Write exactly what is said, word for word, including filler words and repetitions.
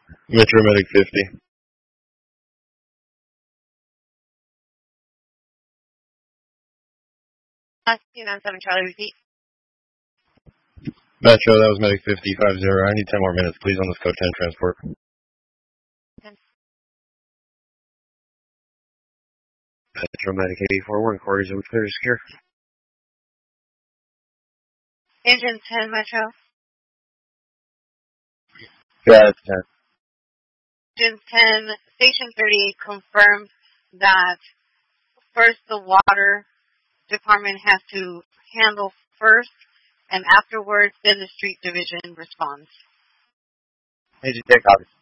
Metro Medic fifty. two nine seven Charlie, repeat. Metro, that was Medic fifty, five zero. I need ten more minutes, please, on this code ten transport. ten. Metro Medic eighty-four, one quarters, are we clear to secure? Engine ten, Metro. Yeah, it's ten. Engine ten, Station thirty-eight confirmed that first the water department has to handle first, and afterwards then the street division responds. Agent ten, copy.